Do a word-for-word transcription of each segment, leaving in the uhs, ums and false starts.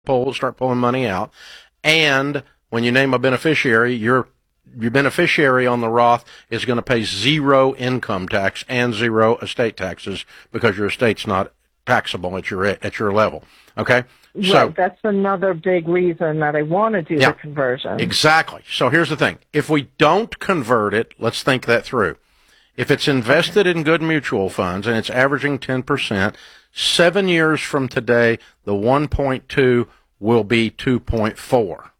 pull, start pulling money out. And when you name a beneficiary, your your beneficiary on the Roth is going to pay zero income tax and zero estate taxes because your estate's not taxable at your at your level. Okay? Right, so that's another big reason that I want to do yeah, the conversion. Exactly. So here's the thing. If we don't convert it, let's think that through. If it's invested okay. in good mutual funds and it's averaging ten percent, seven years from today, the one point two will be two point four.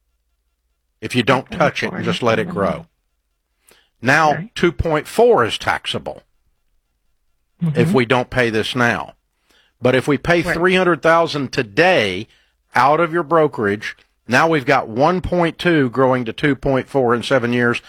If you don't touch it and just let it grow. Now, okay. two point four is taxable mm-hmm. if we don't pay this now. But if we pay right. three hundred thousand dollars today out of your brokerage, now we've got one point two growing to two point four in seven years,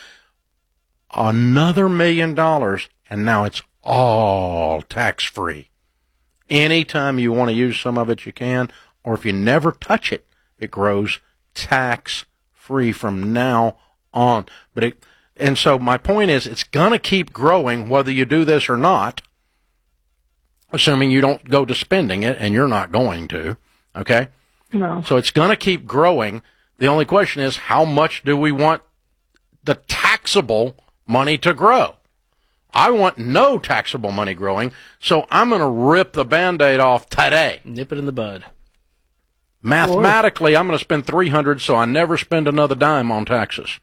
another million dollars, and now it's all tax-free. Anytime you want to use some of it, you can, or if you never touch it, it grows tax-free from now on. But it, and so my point is, it's going to keep growing whether you do this or not, assuming you don't go to spending it, and you're not going to, okay? No. So it's going to keep growing. The only question is, how much do we want the taxable money to grow? I want no taxable money growing, so I'm going to rip the Band-Aid off today. Nip it in the bud. Mathematically, I'm going to spend three hundred dollars, so I never spend another dime on taxes.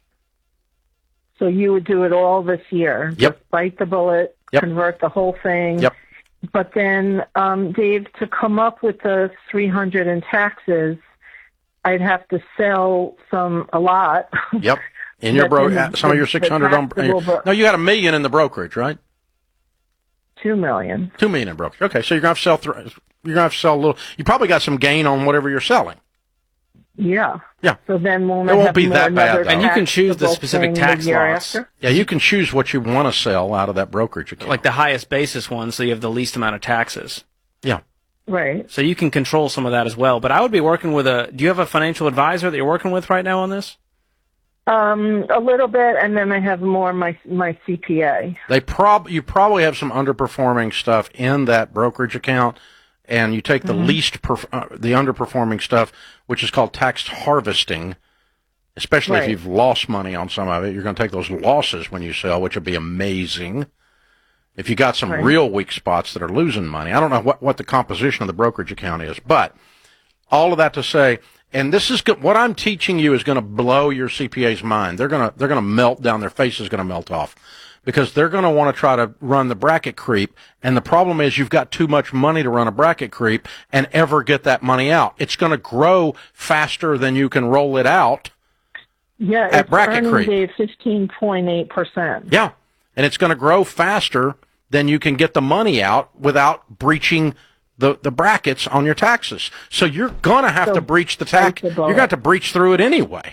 So you would do it all this year? Yep. Just bite the bullet, yep. convert the whole thing? Yep. But then, um, Dave, to come up with the three hundred in taxes, I'd have to sell some, a lot. Yep. In your bro, in some of your six hundred on. Bro- no, you got a million in the brokerage, right? Two million. Two million in brokerage. Okay, so you're gonna have to sell. Th- you're gonna have to sell a little. You probably got some gain on whatever you're selling. Yeah. Yeah. So then won't it won't have be that bad, though. And you can choose the specific tax laws. Yeah, you can choose what you want to sell out of that brokerage account. Like the highest basis one, so you have the least amount of taxes. Yeah. Right. So you can control some of that as well. But I would be working with a. Do you have a financial advisor that you're working with right now on this? Um, a little bit, and then I have more my my C P A. They prob you probably have some underperforming stuff in that brokerage account, and you take the mm-hmm. least perf- uh, the underperforming stuff, which is called tax harvesting. Especially right. if you've lost money on some of it, you're going to take those losses when you sell, which would be amazing. If you got some right. real weak spots that are losing money, I don't know what what the composition of the brokerage account is, but all of that to say. And this is good. What I'm teaching you is going to blow your C P A's mind. They're going to they're going to melt down. Their face is going to melt off because they're going to want to try to run the bracket creep. And the problem is you've got too much money to run a bracket creep and ever get that money out. It's going to grow faster than you can roll it out. Yeah, at it's bracket earning creep. fifteen point eight percent. Yeah, and it's going to grow faster than you can get the money out without breaching the, the brackets on your taxes. So you're going to have so to breach the tax. You're going to have to breach through it anyway.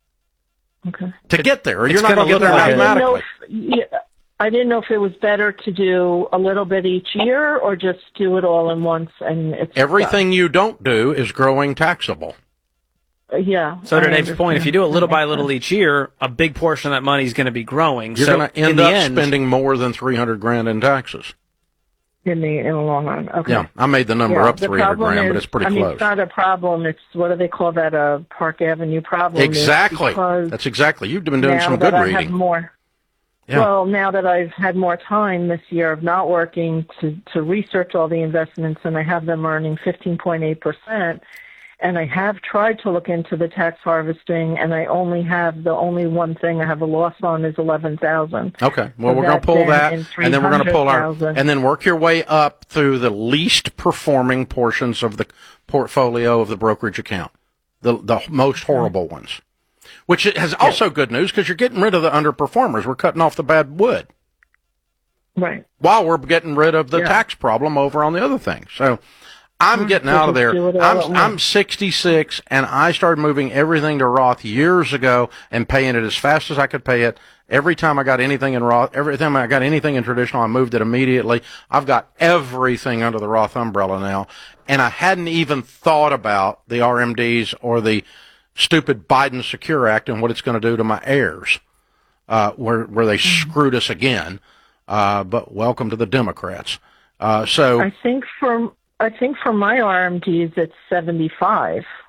Okay. To it, get there, or you're not going to get there like mathematically. I didn't, if, yeah, I didn't know if it was better to do a little bit each year or just do it all in once. And it's everything done. You don't do is growing taxable. Uh, yeah. So to I Dave's point, if you do it little by little each year, a big portion of that money is going to be growing. You're so going to end in up the end, spending more than three hundred grand in taxes. In the in the long run, okay. Yeah, I made the number yeah, up three hundred grand, is, but it's pretty I mean, close. It's not a problem. It's what do they call that? A Park Avenue problem. Exactly. That's exactly. You've been doing some good I reading. Have more. Yeah. Well, now that I've had more time this year of not working to to research all the investments, and I have them earning fifteen point eight percent. And I have tried to look into the tax harvesting, and I only have the only one thing I have a loss on is eleven thousand. Okay, well so we're going to pull that, and then we're going to pull our, and then work your way up through the least performing portions of the portfolio of the brokerage account, the the most horrible okay. ones. Which has also yes. good news because you're getting rid of the underperformers. We're cutting off the bad wood, right? While we're getting rid of the yeah. tax problem over on the other thing. So. I'm getting out of there. I'm I'm sixty-six, and I started moving everything to Roth years ago and paying it as fast as I could pay it. Every time I got anything in Roth, every time I got anything in traditional, I moved it immediately. I've got everything under the Roth umbrella now, and I hadn't even thought about the R M Ds or the stupid Biden Secure Act and what it's going to do to my heirs, uh, where where they mm-hmm. screwed us again. Uh, but welcome to the Democrats. Uh, so I think for I think for my R M Ds, it's seventy-five.